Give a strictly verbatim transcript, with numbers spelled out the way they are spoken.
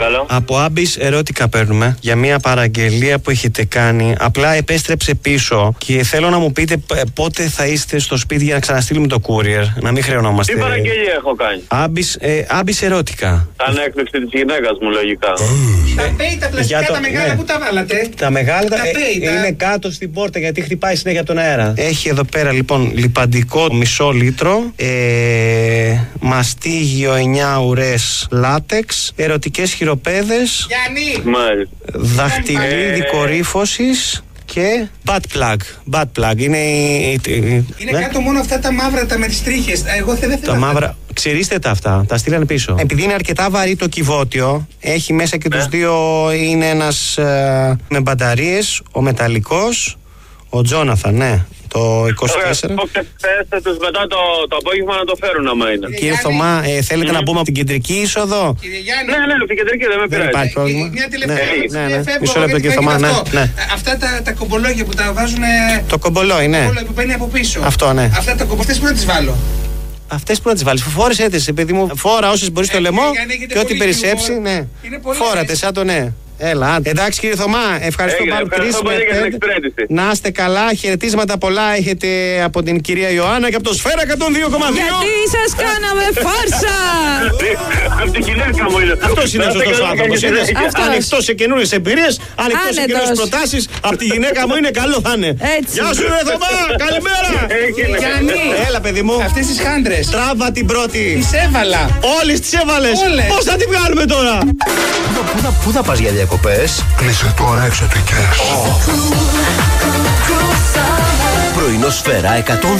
Παρακαλώ. Από Άμπης Ερώτικα παίρνουμε για μια παραγγελία που έχετε κάνει. Απλά επέστρεψε πίσω και θέλω να μου πείτε πότε θα είστε στο σπίτι για να ξαναστείλουμε το courier. Να μην χρεωνόμαστε. Τι παραγγελία έχω κάνει? Άμπης, ε, Άμπης Ερώτικα. Σαν έκπληξη της γυναίκας μου, λογικά. Τα πέι, τα πλαστικά, το, τα μεγάλα, ναι. Που τα βάλατε? Τα μεγάλα τα πέι, ε, τα... είναι κάτω στην πόρτα γιατί χτυπάει συνέχεια από τον αέρα. Έχει εδώ πέρα λοιπόν λιπαντικό μισό λίτρο, ε, μαστίγιο εννιά ουρές λάτεξ, ερωτικές χειροπέδες, Γιάννη, δαχτυλίδι ε... κορύφωσης και butt plug. Butt plug. Είναι, είναι ναι. Κάτω μόνο αυτά τα μαύρα, τα με τις τρίχες. Εγώ δεν θέλω. Τα μαύρα. Ξυρίστε τα αυτά. Τα στείλανε πίσω. Επειδή είναι αρκετά βαρύ το κυβότιο, έχει μέσα και ναι. Τους δύο. Είναι ένας ε, με μπαταρίες, ο μεταλλικός, ο Τζόναθαν, ναι. Το είκοσι τέσσερα. Θέστε τους μετά το, το απόγευμα να το φέρουν άμα είναι. Κύριε Γιάννη, Θωμά, ε, θέλετε mm. να μπούμε από την κεντρική είσοδο? Κύριε Γιάννη. Ναι, ναι, από την κεντρική δεν με πειράζει. Δεν υπάρχει πρόβλημα. Μια τελευταία ερώτηση. Ναι, ναι, ναι. Μισό λεπτό κύριε Θωμά, ναι, ναι. Αυτά τα, τα κομπολόγια που τα βάζουν. Το κομπολόι, ναι. Το που παίρνει από πίσω. Αυτό, ναι. Αυτά τα κομπολόγια που να τις βάλω? Αυτές που να τις βάλεις, φόρεσέ τις, παιδί μου. Φόρα όσες μπορείς στο λαιμό και ό,τι περισσέψει, ναι. Φόρατε σαν το ναι. Έλα, εντάξει κύριε Θωμά, ευχαριστώ πάρα πολύ. Να είστε καλά, χαιρετίσματα πολλά έχετε από την κυρία Ιωάννα και από το Σφαίρα εκατόν δύο κόμμα δύο. Γιατί σας κάναμε φάρσα! Από τη γυναίκα μου είναι. Αυτός είναι ο σωστός άνθρωπος. Ανοιχτός σε καινούριες εμπειρίες, ανοιχτός σε καινούριες προτάσεις. Από τη γυναίκα μου είναι, καλό θα είναι. Γεια σου ρε Θωμά, καλημέρα. Γιάννη, έλα παιδί μου. Αυτές τις χάντρες. Τράβα την πρώτη. Τις έβαλα. Όλες τις έβαλες. Πώς θα την βγάλουμε τώρα? Πού θα πας για διακοπές? Κλείσε τώρα εξωτικές. Πρωινό Σφαίρα εκατόν